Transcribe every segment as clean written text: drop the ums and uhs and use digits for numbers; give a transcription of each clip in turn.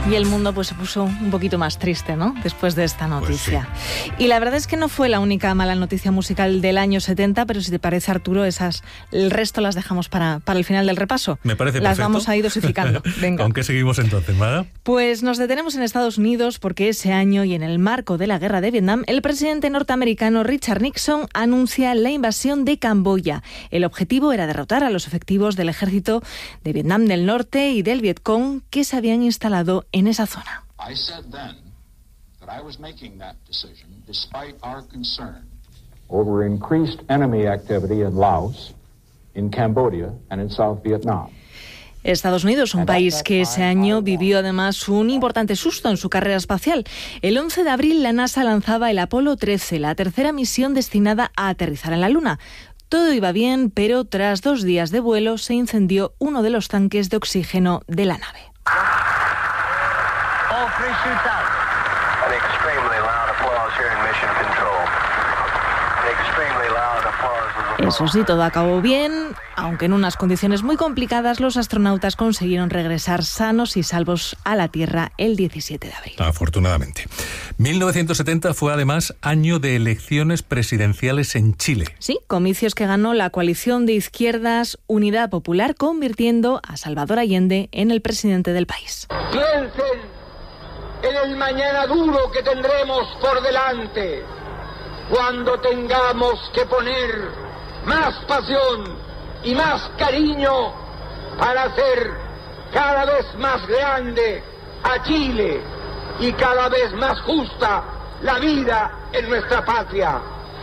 Y el mundo pues se puso un poquito más triste, ¿no?, después de esta noticia. Pues sí. Y la verdad es que no fue la única mala noticia musical del año 70, pero si te parece, Arturo, el resto las dejamos para el final del repaso. Me parece Las perfecto. vamos a ir dosificando. Venga. ¿Con qué seguimos entonces, Maga? Pues nos detenemos en Estados Unidos porque ese año y en el marco de la guerra de Vietnam, el presidente norteamericano Richard Nixon anuncia la invasión de Camboya. El objetivo era derrotar a los efectivos del ejército de Vietnam del Norte y del Vietcong que se habían instalado en esa zona. I said then that I was making that decision despite our concern over increased enemy activity in Laos, in Cambodia and in South Vietnam. Estados Unidos, un país que ese año vivió además un importante susto en su carrera espacial. El 11 de abril la NASA lanzaba el Apolo 13, la tercera misión destinada a aterrizar en la Luna. Todo iba bien, pero tras 2 días de vuelo se incendió uno de los tanques de oxígeno de la nave. Eso sí, todo acabó bien, aunque en unas condiciones muy complicadas, los astronautas consiguieron regresar sanos y salvos a la Tierra el 17 de abril. Afortunadamente. 1970 fue además año de elecciones presidenciales en Chile. Sí, comicios que ganó la coalición de izquierdas Unidad Popular, convirtiendo a Salvador Allende en el presidente del país. Piensen en el mañana duro que tendremos por delante, cuando tengamos que poner más pasión y más cariño para hacer cada vez más grande a Chile y cada vez más justa la vida en nuestra patria.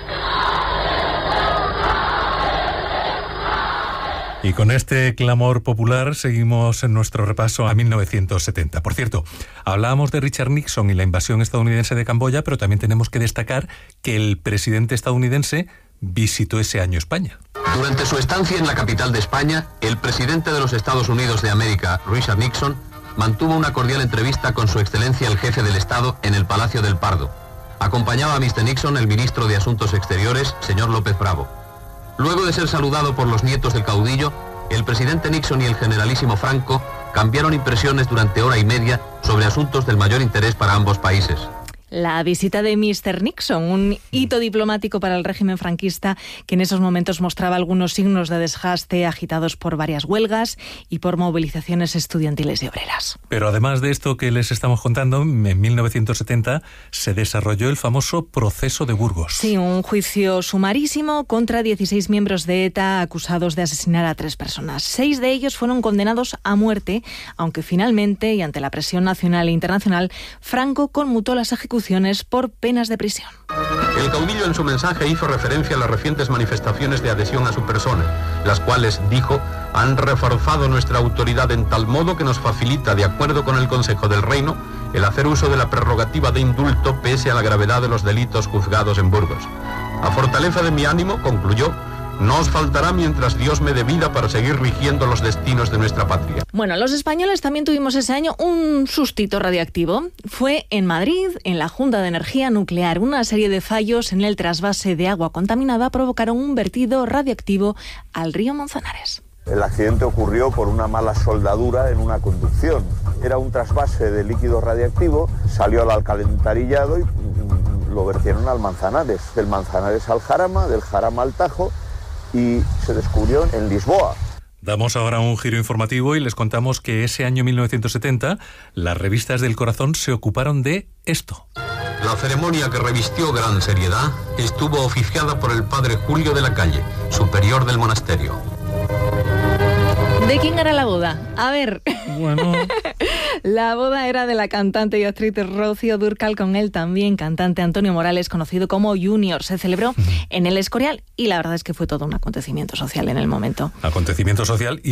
Y con este clamor popular seguimos en nuestro repaso a 1970. Por cierto, hablábamos de Richard Nixon y la invasión estadounidense de Camboya, pero también tenemos que destacar que el presidente estadounidense visitó ese año España. Durante su estancia en la capital de España, el presidente de los Estados Unidos de América, Richard Nixon, mantuvo una cordial entrevista con su excelencia el jefe del Estado en el Palacio del Pardo. Acompañaba a Mr. Nixon el ministro de Asuntos Exteriores, señor López Bravo. Luego de ser saludado por los nietos del caudillo, el presidente Nixon y el generalísimo Franco cambiaron impresiones durante hora y media sobre asuntos del mayor interés para ambos países. La visita de Mr. Nixon, un hito diplomático para el régimen franquista que en esos momentos mostraba algunos signos de desgaste agitados por varias huelgas y por movilizaciones estudiantiles y obreras. Pero además de esto que les estamos contando, en 1970 se desarrolló el famoso proceso de Burgos. Sí, un juicio sumarísimo contra 16 miembros de ETA acusados de asesinar a 3 personas. 6 de ellos fueron condenados a muerte, aunque finalmente, y ante la presión nacional e internacional, Franco conmutó las ejecuciones por penas de prisión. El caudillo en su mensaje hizo referencia a las recientes manifestaciones de adhesión a su persona, las cuales, dijo, han reforzado nuestra autoridad en tal modo que nos facilita, de acuerdo con el Consejo del Reino, el hacer uso de la prerrogativa de indulto pese a la gravedad de los delitos juzgados en Burgos. A fortaleza de mi ánimo, concluyó, no os faltará mientras Dios me dé vida para seguir rigiendo los destinos de nuestra patria. Bueno, los españoles también tuvimos ese año un sustito radiactivo. Fue en Madrid, en la Junta de Energía Nuclear. Una serie de fallos en el trasvase de agua contaminada provocaron un vertido radiactivo al río Manzanares. El accidente ocurrió por una mala soldadura en una conducción. Era un trasvase de líquido radiactivo, salió al alcantarillado y lo vertieron al Manzanares. Del Manzanares al Jarama, del Jarama al Tajo, y se descubrió en Lisboa. Damos ahora un giro informativo y les contamos que ese año 1970 las revistas del corazón se ocuparon de esto. La ceremonia, que revistió gran seriedad, estuvo oficiada por el padre Julio de la Calle, superior del monasterio. ¿De quién era la boda? A ver. Bueno. La boda era de la cantante y actriz Rocío Dúrcal con el también cantante Antonio Morales, conocido como Junior. Se celebró en el Escorial y la verdad es que fue todo un acontecimiento social en el momento. Acontecimiento social y